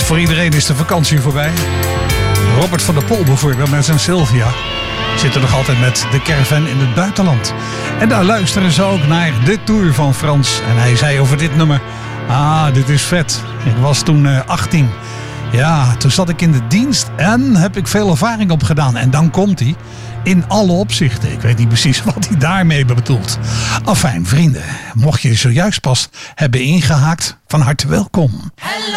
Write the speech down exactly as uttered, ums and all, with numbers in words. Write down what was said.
Voor iedereen is de vakantie voorbij. Robert van der Pol bijvoorbeeld met zijn Sylvia zitten nog altijd met de caravan in het buitenland. En daar luisteren ze ook naar de Tour van Frans. En hij zei over dit nummer: ah, dit is vet. Ik was toen uh, achttien. Ja, toen zat ik in de dienst en heb ik veel ervaring opgedaan. En dan komt hij in alle opzichten. Ik weet niet precies wat hij daarmee bedoelt. Afijn, vrienden, mocht je zojuist pas hebben ingehaakt, van harte welkom. Hello.